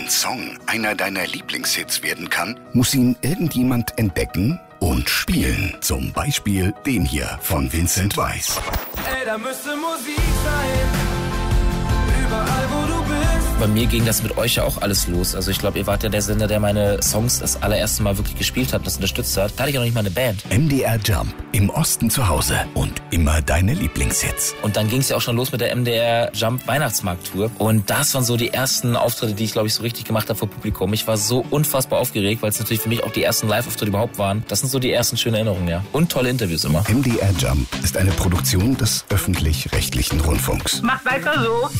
ein Song einer deiner Lieblingshits werden kann, muss ihn irgendjemand entdecken und spielen. Zum Beispiel den hier von Vincent Weiss. Ey, da müsste Musik sein, überall wo du bist. Bei mir ging das mit euch ja auch alles los. Also ich glaube, ihr wart ja der Sender, der meine Songs das allererste Mal wirklich gespielt hat, das unterstützt hat. Da hatte ich ja noch nicht mal eine Band. MDR Jump, im Osten zu Hause und immer deine Lieblingshits. Und dann ging es ja auch schon los mit der MDR Jump Weihnachtsmarkt-Tour. Und das waren so die ersten Auftritte, die ich, glaube ich, so richtig gemacht habe vor Publikum. Ich war so unfassbar aufgeregt, weil es natürlich für mich auch die ersten Live-Auftritte überhaupt waren. Das sind so die ersten schönen Erinnerungen, ja. Und tolle Interviews immer. MDR Jump ist eine Produktion des öffentlich-rechtlichen Rundfunks. Macht weiter so.